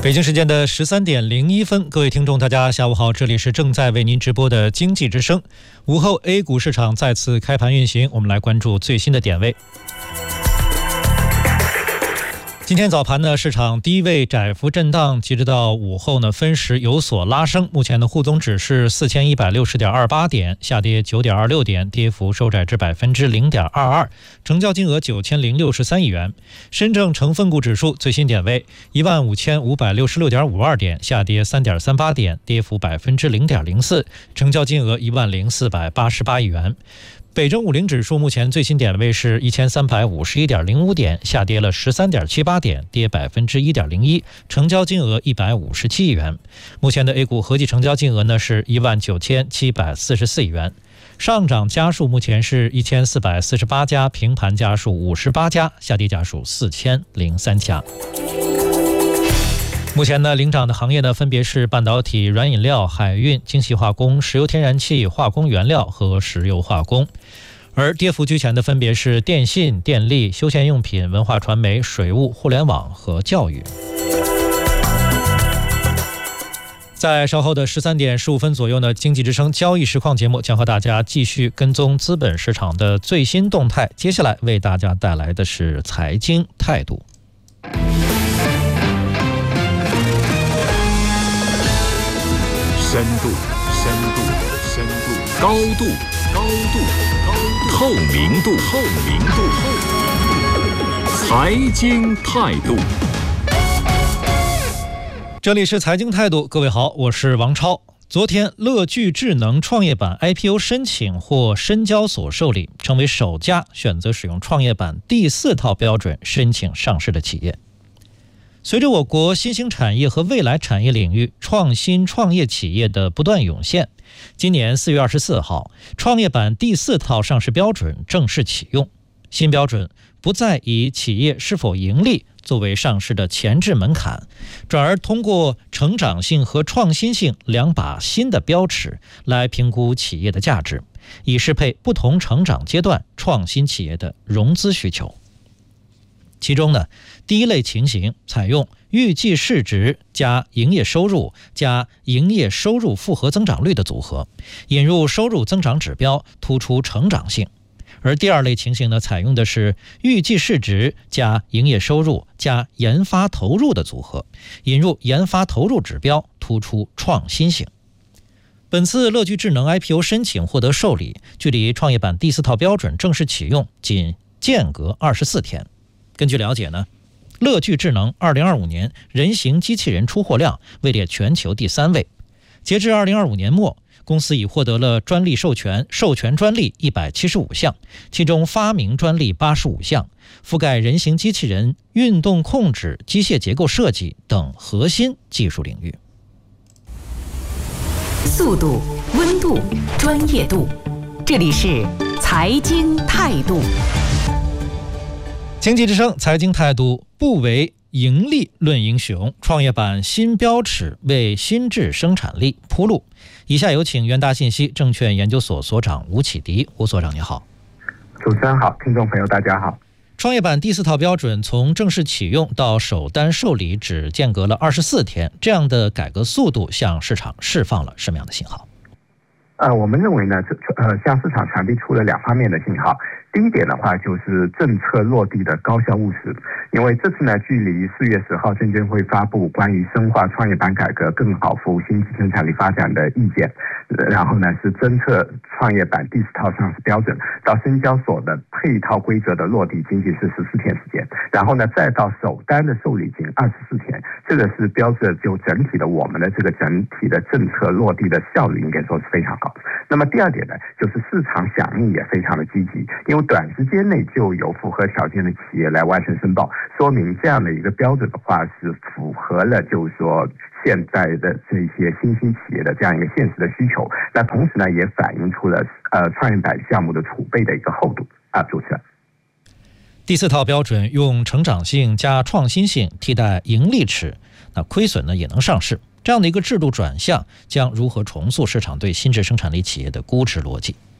北京时间的13:01，各位听众大家下午好，这里是正在为您直播的经济之声。午后 A 股市场再次开盘运行，我们来关注最新的点位。今天早盘呢，市场低位窄幅震荡，截止到午后呢，分时有所拉升。目前的沪综指是4160.28点，下跌9.26点，跌幅收窄至0.22%，成交金额9063亿元。深证成分股指数最新点位15566.52点，下跌3.38点，跌幅0.04%，成交金额10488亿元。北证50指数目前最新点位是1351.05点，下跌了13.78点，跌1.01%，成交金额157亿元。目前的 A 股合计成交金额呢是19744亿元。上涨家数目前是1448家，平盘家数58家，下跌家数4003家。目前呢，领涨的行业呢分别是半导体、软饮料、海运、精细化工、石油天然气、化工原料和石油化工。而跌幅居前的分别是电信、电力、休闲用品、文化传媒、水务、互联网和教育。在稍后的13:15左右呢，经济之声交易实况节目将和大家继续跟踪资本市场的最新动态。接下来为大家带来的是财经态度。 深度，深度，深度，高度，高度，高度，透明度，透明度，财经态度。 这里是财经态度，各位好，我是王超。昨天，乐聚智能创业板 IPO 申请获深交所受理，成为首家选择使用创业板第4套标准申请上市的企业。随着我国新兴产业和未来产业领域创新创业企业的不断涌现，今年4月24号，创业板第4套上市标准正式启用。新标准不再以企业是否盈利作为上市的前置门槛，转而通过成长性和创新性2把新的标尺来评估企业的价值，以适配不同成长阶段创新企业的融资需求。其中呢，第一类情形采用预计市值加营业收入加营业收入复合增长率的组合，引入收入增长指标，突出成长性。而第二类情形呢，采用的是预计市值加营业收入加研发投入的组合，引入研发投入指标，突出创新性。本次乐聚智能 IPO 申请获得受理，距离创业板第4套标准正式启用仅间隔24天。根据了解呢，乐聚智能2025年人形机器人出货量位列全球第3位。截至2025年末，公司已获得了专利授权专利175项，其中发明专利85项，覆盖人形机器人、运动控制、机械结构设计等核心技术领域。 速度、温度、专业度，这里是财经态度。 经济之声财经态度，不为盈利论英雄，创业板新标尺为新质生产力铺路。以下有请元大信息证券研究所所长吴启迪。吴所长你好。 主持人好，听众朋友大家好。 创业板第4套标准从正式启用到首单受理只间隔了24天，这样的改革速度向市场释放了什么样的信号？ 我们认为呢，向市场传递出了2方面的信号。第一点的话，就是政策落地的高效务实。因为这次呢，距离4月10号证监会发布关于深化创业板改革更好服务新质生产力发展的意见，然后呢是侦测创业板第4套上市标准到深交所的配套规则的落地，仅仅是14天时间。然后呢，再到首单的受理仅24天，这个是标志就整体的我们的这个整体的政策落地的效率应该说是非常高。那么第二点呢，就是市场响应也非常的积极，因为短时间内就有符合条件的企业来完成申报，说明这样的一个标准的话是符合了就是说现在的这些新兴企业的这样一个现实的需求。那同时呢，也反映出了创业板项目的储备的一个厚度主持人。 第4套标准用成长性加创新性替代盈利尺，那亏损呢也能上市，这样的一个制度转向将如何重塑市场对新质生产力企业的估值逻辑？